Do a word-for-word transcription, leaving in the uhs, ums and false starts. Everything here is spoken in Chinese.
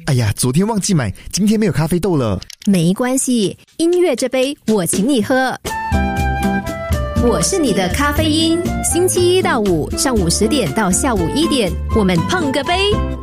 哎呀，昨天忘记买，今天没有咖啡豆了。 没关系，音乐这杯我请你喝。我是你的咖啡因，星期一到五上午十点到下午一点，我们碰个杯。